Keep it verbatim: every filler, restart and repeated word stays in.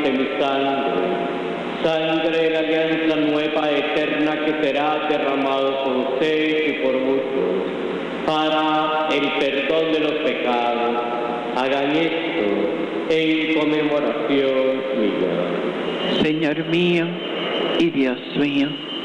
de mi sangre, sangre de la alianza nueva eterna que será derramado por ustedes y por muchos, para el perdón de los pecados. Hagan esto en conmemoración mía. Señor mío y Dios mío,